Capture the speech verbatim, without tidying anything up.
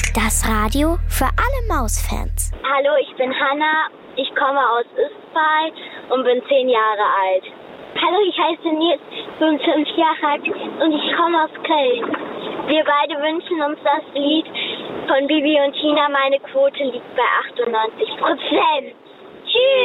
Das Radio für alle Mausfans. Hallo, ich bin Hanna. Ich komme aus Östphal und bin zehn Jahre alt. Hallo, ich heiße Nils, bin fünf Jahre alt und ich komme aus Köln. Wir beide wünschen uns das Lied von Bibi und Tina. Meine Quote liegt bei achtundneunzig Prozent. Tschüss!